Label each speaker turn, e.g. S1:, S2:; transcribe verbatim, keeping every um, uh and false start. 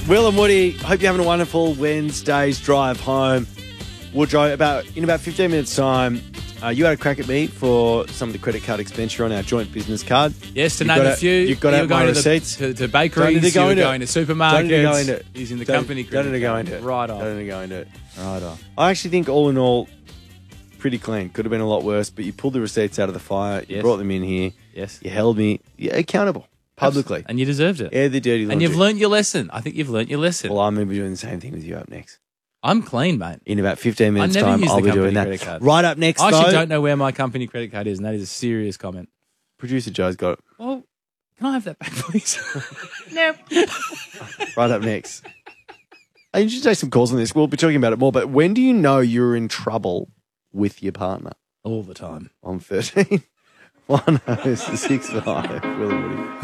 S1: Will and Woody, hope you're having a wonderful Wednesday's drive home. Woodrow, about in about fifteen minutes' time, uh, you had a crack at me for some of the credit card expenditure on our joint business card.
S2: Yes, to
S1: You've
S2: name
S1: got
S2: a
S1: out-
S2: few.
S1: You've got
S2: you
S1: out
S2: were
S1: my
S2: going to, the,
S1: receipts.
S2: to, to
S1: Don't need
S2: bakeries,
S1: to
S2: you
S1: go
S2: were
S1: into
S2: going
S1: it.
S2: to
S1: Don't
S2: supermarkets,
S1: need to go into it.
S2: using the
S1: Don't-
S2: company
S1: Don't
S2: credit
S1: need to go
S2: card.
S1: into it.
S2: Right on.
S1: Don't need to go into it.
S2: Right on.
S1: I actually think all in all, pretty clean. Could have been a lot worse, but you pulled the receipts out of the fire. You
S2: Yes.
S1: brought them in here.
S2: Yes.
S1: You held me you're accountable publicly.
S2: And you deserved it.
S1: Air the dirty laundry.
S2: And you've learnt your lesson. I think you've learnt your lesson.
S1: Well, I'm going to be doing the same thing with you up next.
S2: I'm clean, mate.
S1: In about fifteen minutes'
S2: never
S1: time,
S2: use
S1: I'll
S2: the
S1: be doing
S2: company
S1: that.
S2: credit card.
S1: Right up next,
S2: I actually
S1: though,
S2: don't know where my company credit card is, and that is a serious comment.
S1: producer Joe's got it.
S2: Well, can I have that back, please?
S3: Nope.
S1: Right up next. I you should take some calls on this. We'll be talking about it more. But when do you know you're in trouble with your partner?
S2: All the time.
S1: On thirteen, one oh six five. Will and Woody.